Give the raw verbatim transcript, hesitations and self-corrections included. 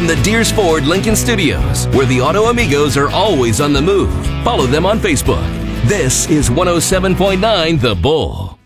the Deers Ford Lincoln Studios, where the Auto Amigos are always on the move. Follow them on Facebook. This is one oh seven point nine The Bull.